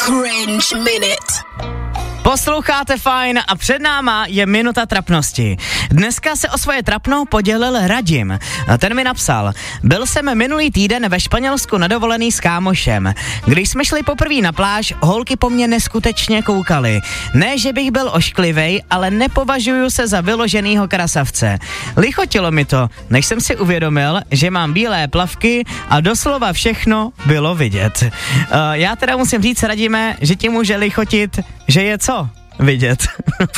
Cringe Minute. Posloucháte Fajn a před náma je minuta trapnosti. Dneska se o svoje trapno podělil Radim. Ten mi napsal: byl jsem minulý týden ve Španělsku na dovolený s kámošem. Když jsme šli poprvé na pláž, holky po mně neskutečně koukaly. Ne, že bych byl ošklivej, ale nepovažuju se za vyloženýho krasavce. Lichotilo mi to, než jsem si uvědomil, že mám bílé plavky a doslova všechno bylo vidět. Já teda musím říct, Radime, že ti může lichotit, že je co vidět.